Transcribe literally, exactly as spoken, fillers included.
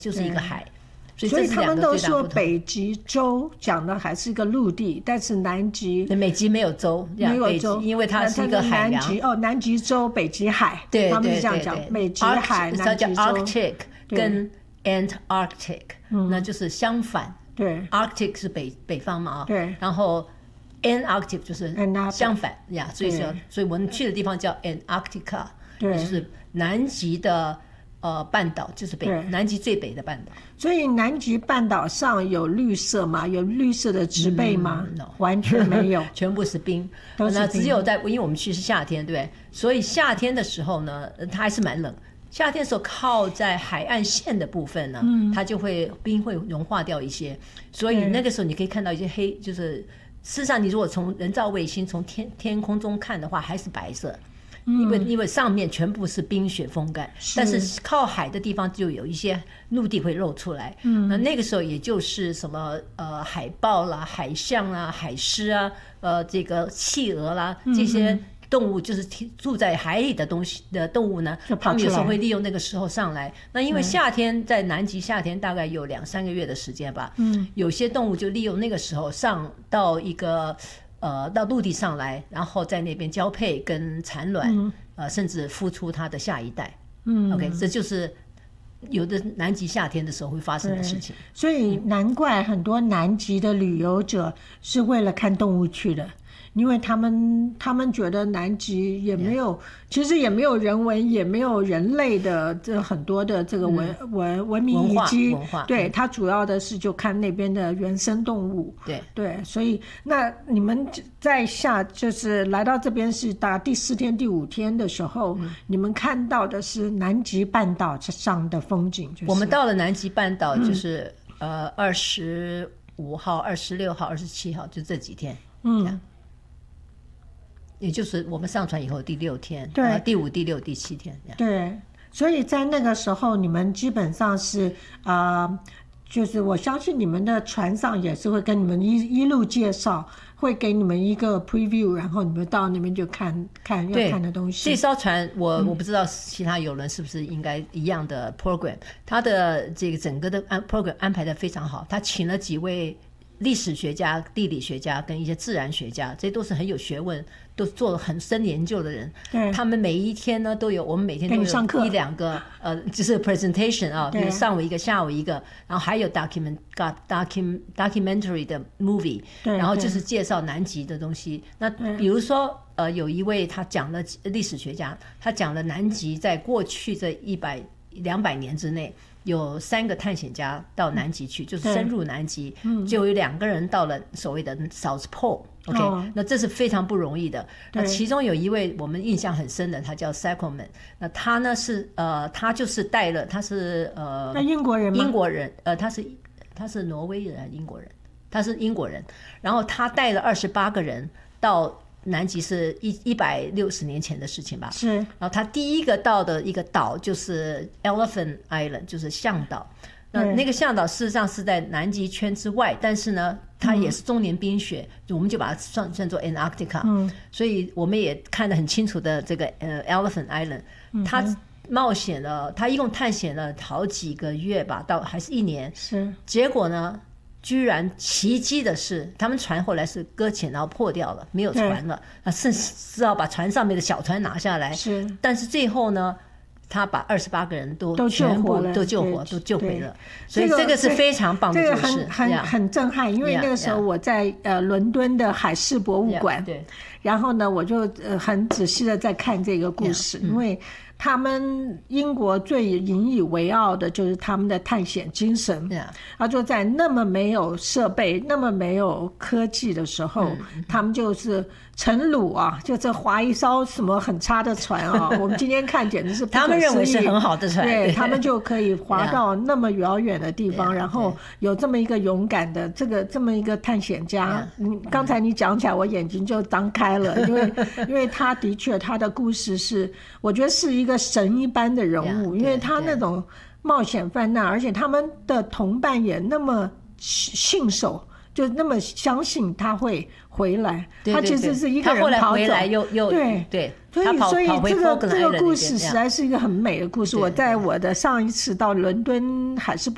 就是一个海。 所以他们都说北极洲讲的还是一个陆地，但是南极美极没有洲， 没有洲， 因为它是一个海洋。 南极哦，南极洲、北极海， 对， 他们是这样讲，美极海、南极洲。 叫 Arctic 跟 Antarctic， 那就是相反。 对 ，Arctic 是北北方嘛啊， 对， 然后 Antarctic 就是相反呀，所以说，所以我们去的地方叫 Antarctica， 对， 就是南极的。呃，半岛就是北南极最北的半岛， 所以南极半岛上有绿色吗？有绿色的植被吗？ 嗯 no. 完全没有， 全部是冰。 都是冰。 那只有在，因为我们去是夏天，对不对？所以夏天的时候呢，它还是蛮冷。夏天的时候靠在海岸线的部分呢，嗯、它就会冰会融化掉一些，所以那个时候你可以看到一些黑，就是事实上你如果从人造卫星从天天空中看的话，还是白色。因为因为上面全部是冰雪封盖，但是靠海的地方就有一些陆地会露出来。嗯，那那个时候也就是什么呃海豹啦、海象啦、海狮啊、呃这个企鹅啦这些动物，就是住在海里的东西的动物呢，他们有时候会利用那个时候上来。那因为夏天在南极，夏天大概有两三个月的时间吧。嗯，有些动物就利用那个时候上到一个。呃，到陆地上来，然后在那边交配跟产卵，嗯、呃，甚至孵出它的下一代。嗯 ，OK， 这就是有的南极夏天的时候会发生的事情。 所以难怪很多南极的旅游者是为了看动物去的。因为他们他们觉得南极也没有， yeah. 其实也没有人文，也没有人类的这很多的这个文、嗯、文文明遗迹，对，它主要的是就看那边的原生动物， 对对，所以那你们在下就是来到这边是打第四天第五天的时候，嗯、你们看到的是南极半岛上的风景，就是、 我们到了南极半岛就是、嗯、呃二十五号、二十六号、二十七号，就这几天，嗯。也就是我们上船以后第六天，对、呃，第五、第六、第七天， 对，所以在那个时候，你们基本上是啊、呃，就是我相信你们的船上也是会跟你们一一路介绍，会给你们一个 preview， 然后你们到那边就看看要看的东西。 这艘船我、嗯、我不知道其他邮轮是不是应该一样的 program， 它的这个整个的 program 安排的非常好，他请了几位。历史学家、地理学家跟一些自然学家，这都是很有学问，都做了很深研究的人。他们每一天呢都有，我们每天都有一两个呃，就是 presentation 啊，比如上午一个，下午一个，然后还有 document document documentary 的 movie， 然后就是介绍南极的东西。那比如说呃，有一位他讲了历史学家，他讲了南极在过去这一百两百年之内。有三个探险家到南极去，就是深入南极，就有两个人到了所谓的 South Pole。OK，、哦、那这是非常不容易的。那其中有一位我们印象很深的，他叫 Saccoman。那他呢是呃，他就是带了，他是呃， 那英国人吗？ 英国人，呃，他是他是挪威人还是英国人？他是英国人。然后他带了二十八个人到。南极是一一百六十年前的事情吧？ 是。 然后他第一个到的一个岛就是 Elephant Island， 就是象岛。那那个象岛事实上是在南极圈之外，但是呢，它也是终年冰雪，嗯、我们就把它算算作 Antarctica。嗯。所以我们也看得很清楚的这个呃 Elephant Island，、嗯、他冒险了，他一共探险了好几个月吧，到还是一年。 是。 结果呢？居然奇迹的是，他们船后来是搁浅，然后破掉了，没有船了。啊，甚至要把船上面的小船拿下来。 是， 但是最后呢，他把二十八个人都全部都救活，都救回了。所以这个是非常棒的故事， 这个很很很震撼。因为那个时候我在呃伦敦的海事博物馆， 对， 然后呢，我就呃很仔细的在看这个故事，因为。他们英国最引以为傲的就是他们的探险精神，他就在那么没有设备、那么没有科技的时候，嗯、他们就是乘橹啊，就是划一艘什么很差的船啊。我们今天看简直是不可思议， 他们认为是很好的船， 对他们就可以划到那么遥远的地方，然后有这么一个勇敢的这个这么一个探险家。你刚才你讲起来，我眼睛就张开了，因为因为他的确他的故事是，我觉得是一个。神一般的人物，因为他那种冒险犯难，而且他们的同伴也那么信守，就那么相信他会回来。 对对对， 他其实是一个人跑走， 他后来回来又又对对， 所以所以这个这个故事实在是一个很美的故事。我在我的上一次到伦敦海事博